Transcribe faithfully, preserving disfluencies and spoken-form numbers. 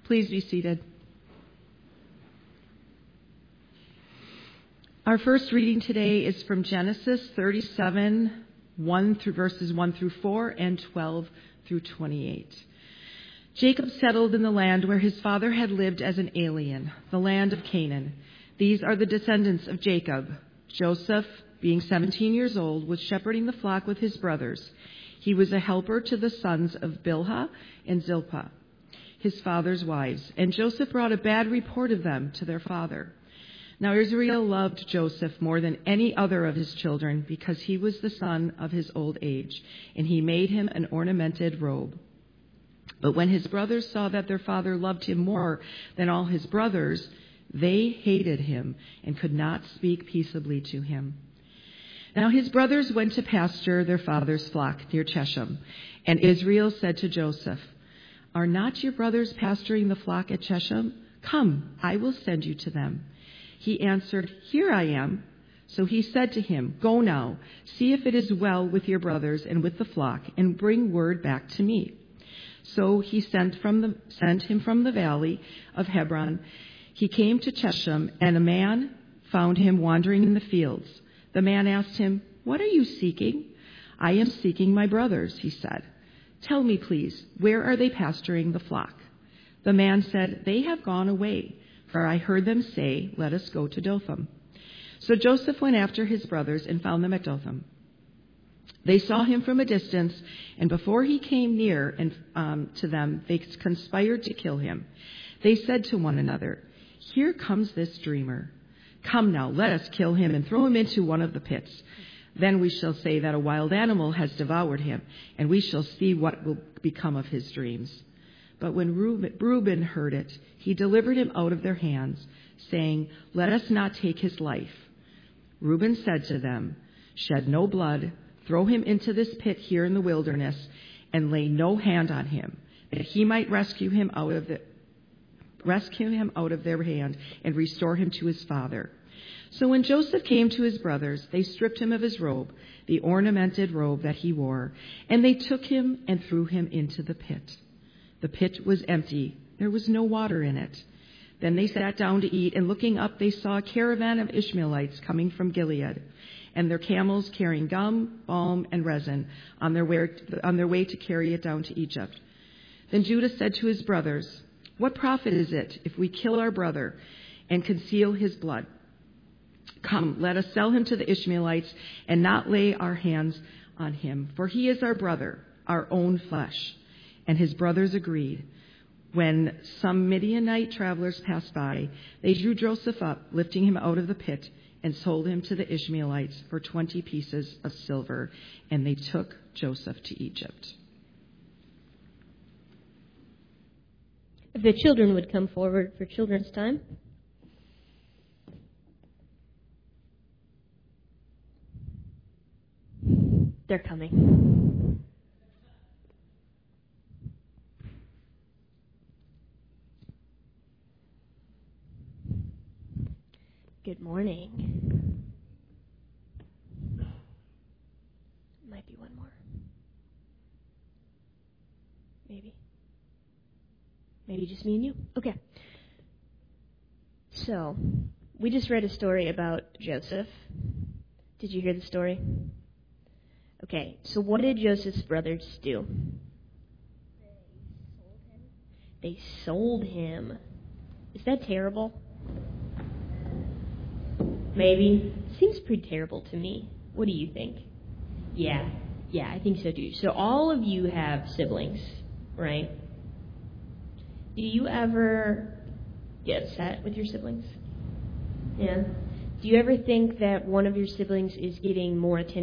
Please be seated. Our first reading today is from Genesis thirty-seven, one through verses one through four and twelve through twenty-eight. Jacob settled in the land where his father had lived as an alien, the land of Canaan. These are the descendants of Jacob. Joseph, being seventeen years old, was shepherding the flock with his brothers. He was a helper to the sons of Bilhah and Zilpah, his father's wives, and Joseph brought a bad report of them to their father. Now Israel loved Joseph more than any other of his children because he was the son of his old age, and he made him an ornamented robe. But when his brothers saw that their father loved him more than all his brothers, they hated him and could not speak peaceably to him. Now his brothers went to pasture their father's flock near Shechem, and Israel said to Joseph, "Are not your brothers pasturing the flock at Shechem? Come, I will send you to them." He answered, "Here I am." So he said to him, "Go now, see if it is well with your brothers and with the flock, and bring word back to me." So he sent from the sent him from the valley of Hebron. He came to Shechem, and a man found him wandering in the fields. The man asked him, "What are you seeking?" "I am seeking my brothers," he said. "Tell me, please, where are they pasturing the flock?" The man said, "They have gone away, for I heard them say, 'Let us go to Dothan.'" So Joseph went after his brothers and found them at Dothan. They saw him from a distance, and before he came near and um, to them, they conspired to kill him. They said to one another, "Here comes this dreamer. Come now, let us kill him and throw him into one of the pits. Then we shall say that a wild animal has devoured him, and we shall see what will become of his dreams." But when Reuben heard it, he delivered him out of their hands, saying, "Let us not take his life." Reuben said to them, "Shed no blood, throw him into this pit here in the wilderness, and lay no hand on him, that he might rescue him out of the rescue him out of their hand and restore him to his father." So when Joseph came to his brothers, they stripped him of his robe, the ornamented robe that he wore, and they took him and threw him into the pit. The pit was empty. There was no water in it. Then they sat down to eat, and looking up, they saw a caravan of Ishmaelites coming from Gilead, and their camels carrying gum, balm, and resin on their way, on their way to carry it down to Egypt. Then Judah said to his brothers, "What profit is it if we kill our brother and conceal his blood? Come, let us sell him to the Ishmaelites and not lay our hands on him, for he is our brother, our own flesh." And his brothers agreed. When some Midianite travelers passed by, they drew Joseph up, lifting him out of the pit, and sold him to the Ishmaelites for twenty pieces of silver, and they took Joseph to Egypt. If the children would come forward for children's time. They're coming. Good morning. Might be one more. Maybe. Maybe just me and you. Okay. So, we just read a story about Joseph. Did you hear the story? Okay, so what did Joseph's brothers do? They sold him. They sold him. Is that terrible? Maybe. Seems pretty terrible to me. What do you think? Yeah. Yeah, I think so too. So all of you have siblings, right? Do you ever get upset with your siblings? Yeah. Do you ever think that one of your siblings is getting more attention